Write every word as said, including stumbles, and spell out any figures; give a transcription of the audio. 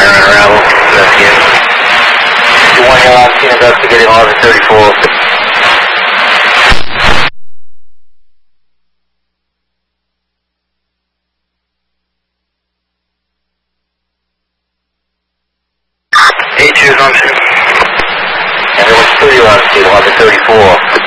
Iron Unravel, investigating. two one, you're on scene investigating eleven thirty-four. Eight two, function. Everyone studio on scene eleven thirty-four.